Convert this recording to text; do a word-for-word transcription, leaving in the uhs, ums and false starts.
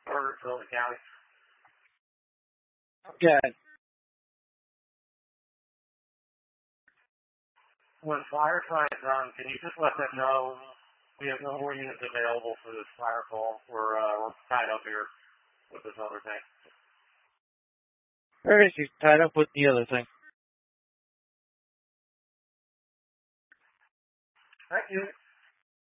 or Sullivan County. Okay. When firefight run, can you just let them know we have no more units available for this fire call? We're, uh, we're tied up here with this other thing. Where is he tied up with the other thing? Thank you.